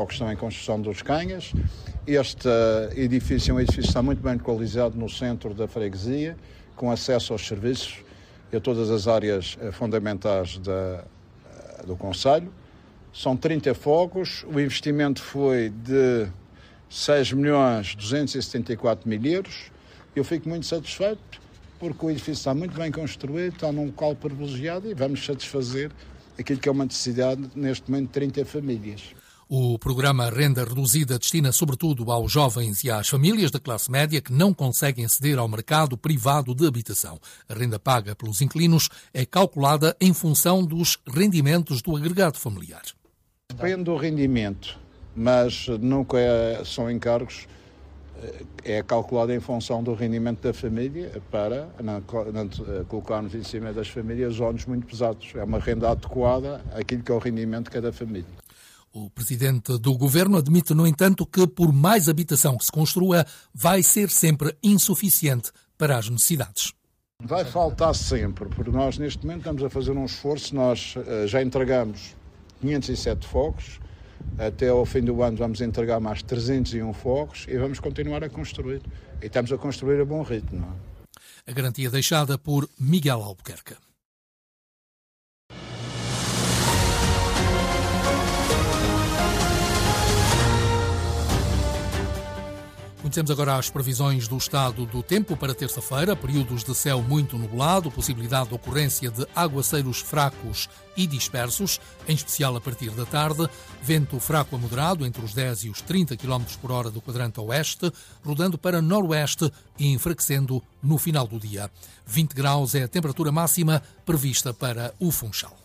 Estão em construção dos Canhas. Este edifício é um edifício que está muito bem localizado no centro da freguesia, com acesso aos serviços e a todas as áreas fundamentais do concelho. São 30 fogos, o investimento foi de 6.274.000 euros. Eu fico muito satisfeito porque o edifício está muito bem construído, está num local privilegiado e vamos satisfazer aquilo que é uma necessidade neste momento de 30 famílias. O programa Renda Reduzida destina sobretudo aos jovens e às famílias da classe média que não conseguem aceder ao mercado privado de habitação. A renda paga pelos inquilinos é calculada em função dos rendimentos do agregado familiar. Depende do rendimento, mas nunca são encargos, é calculado em função do rendimento da família para não colocarmos em cima das famílias óneros muito pesados. É uma renda adequada àquilo que é o rendimento de cada família. O presidente do governo admite, no entanto, que por mais habitação que se construa, vai ser sempre insuficiente para as necessidades. Vai faltar sempre, porque nós neste momento estamos a fazer um esforço, nós já entregamos 507 fogos, até ao fim do ano vamos entregar mais 301 fogos e vamos continuar a construir. E estamos a construir a bom ritmo. Não é? A garantia deixada por Miguel Albuquerque. Conhecemos agora as previsões do estado do tempo para terça-feira. Períodos de céu muito nublado, possibilidade de ocorrência de aguaceiros fracos e dispersos, em especial a partir da tarde. Vento fraco a moderado, entre os 10 e os 30 km por hora do quadrante oeste, rodando para noroeste e enfraquecendo no final do dia. 20 graus é a temperatura máxima prevista para o Funchal.